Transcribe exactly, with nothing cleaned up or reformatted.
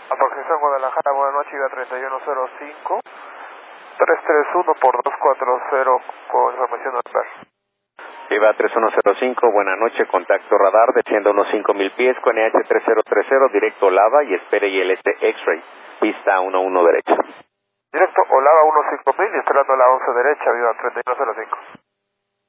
Aproximación Guadalajara, buenas noches, I V A treinta y uno cero cinco, tres tres uno por dos cuatro cero con información al ver. I V A treinta y uno cero cinco, buenas noches, contacto radar, descienda unos cinco mil pies con E H treinta treinta, directo Lava y espere I L S X-Ray, pista uno uno derecha. Directo Olava uno cinco mil y esperando la once derecha, I V A treinta y uno cero cinco.